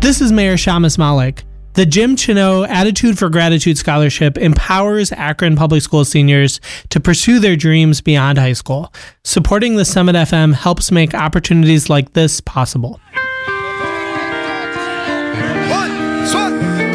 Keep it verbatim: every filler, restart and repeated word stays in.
This is Mayor Shamus Malik. The Jim Chino Attitude for Gratitude Scholarship empowers Akron Public School seniors to pursue their dreams beyond high school. Supporting the Summit F M helps make opportunities like this possible.